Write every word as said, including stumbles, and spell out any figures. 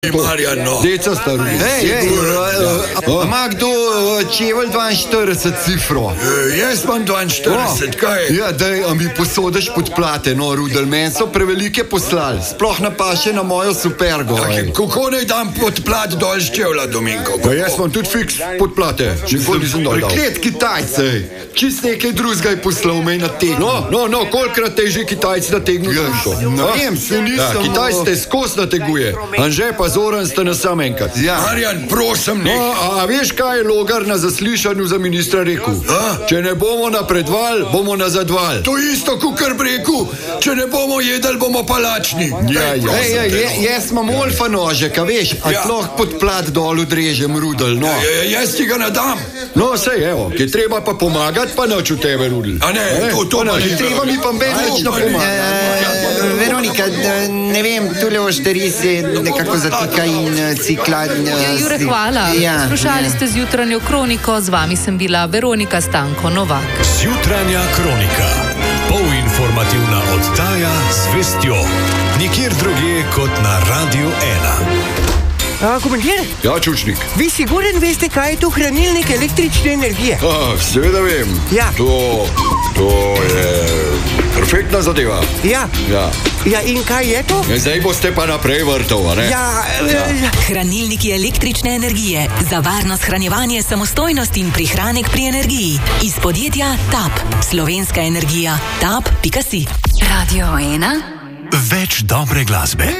Marjan, no. Deca staru. Hej, hej, ima kdo čevelj dvainštirideset cifro? E, jaz imam dvainštirideset, kaj? Ja, daj, a mi posodiš podplate, no, Rudel, meni so prevelike poslali, sploh napaše na mojo supergo. Taki, kako naj dam podplat dol z čevla, Dominko? Pa jaz imam tudi fiks podplate, že nikoli nisem dol dal. Preklet Kitajce, čist nekaj drugega je poslal me na tegno. No, no, no, kolikrat te že Kitajci nategnil? Ja, no, vem, se nisem... Ja, Kitajci te skozi nateguje, Anže pa Zoran ste na sam enkrat. Ja. Marjan, prosim, ne. No, a, a veš, kaj je Logar na zaslišanju za ministra rekel? A? Če ne bomo napredval, bomo nazadval. To isto, kukar bi rekel, če ne bomo jedli, bomo pa lačni. Ja, ja. Ej, ej, je, jaz imam olfa nožek, a veš, a Ja. sploh podplat dol odrežem, Rudel, no. Ja, jaz ti ga ne dam. No, sej, evo, ki treba pa pomagati, pa nič v tebe, Rudel. A ne, to, to pa pa nič. ni Treba mi pa več na pomagati. Veronika, d- ne vem, tule ošteri se nekako zatika in eh, cikla. eh, Ja, Jure, si- hvala. Ja, Poslušali ja. ste zjutranjo kroniko, z vami sem bila Veronika Stanko Novak. Zjutranja kronika. Polinformativna oddaja z vestjo. Nikjer drugje kot na Radiu ena. A, komandir, Ja, Čučnik. vi siguren veste, kaj je to hranilnik električne energije? Ah, seveda vem. Ja. To, to je perfektna zadeva. Ja. Ja. Ja, in kaj je to? Ja, zdaj boste pa naprej vrtov, a ne? Ja, ja. Hranilniki električne energije za varno shranjevanje, samostojnost in prihranek pri energiji. Iz podjetja Tap. Slovenska energija. tap pika si. Radio ena. Več dobre glasbe.